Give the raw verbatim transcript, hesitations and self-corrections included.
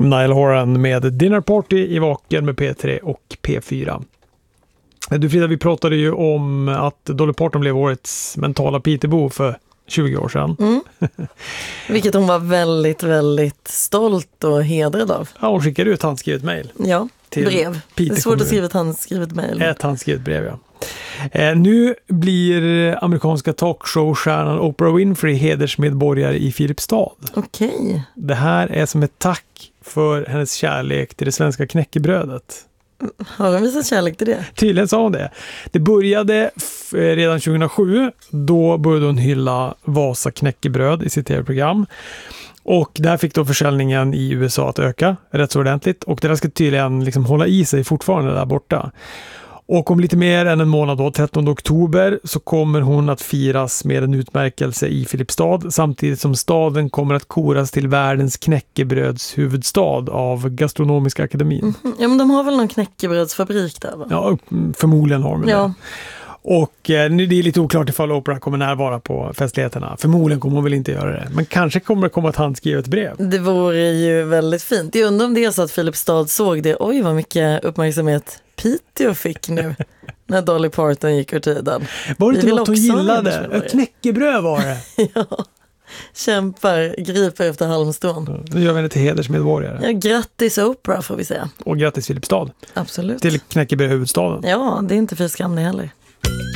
Niall Horan med Dinner Party i Vaken med P tre och P fyra. Du Frida, vi pratade ju om att Dolly Parton blev årets mentala Peterbo för tjugo år sedan. Mm. Vilket hon var väldigt, väldigt stolt och hedrad av. Ja, hon skickade ut ett handskrivet mejl. Ja, brev. Det är svårt att skriva ett handskrivet mejl. Ett handskrivet brev, ja. Eh, nu blir amerikanska talkshow-stjärnan Oprah Winfrey hedersmedborgare i Filipstad. Okej. Okay. Det här är som ett tack för hennes kärlek till det svenska knäckebrödet. Har hon visat kärlek till det? Tydligen sa hon det. Det började f- redan tjugohundrasju. Då började hon hylla Vasa knäckebröd i sitt tv-program. Och där fick då försäljningen i U S A att öka rätt så ordentligt. Och det där ska tydligen liksom hålla i sig fortfarande där borta. Och om lite mer än en månad då, trettonde oktober, så kommer hon att firas med en utmärkelse i Filipstad, samtidigt som staden kommer att koras till världens knäckebrödshuvudstad av Gastronomiska akademin. Mm-hmm. Ja, men de har väl någon knäckebrödsfabrik där, va? Ja, förmodligen har de ja. det. Och eh, nu är det lite oklart ifall Oprah kommer närvara på festligheterna. Förmodligen kommer hon väl inte göra det. Men kanske kommer det komma ett handskrivet brev. Det vore ju väldigt fint. Jag undrar om det är så att Filipstad såg det. Oj, vad mycket uppmärksamhet Piteå fick nu när Dolly Parton gick ur tiden. Var det inte något hon gillade? Knäckebröd var det. Ja, kämpar, griper efter halmstrån. Nu gör vi henne till hedersmedborgare. Ja, grattis Oprah får vi säga. Och grattis Filipstad. Absolut. Till knäckebrödhuvudstaden. Ja, det är inte för skam det heller.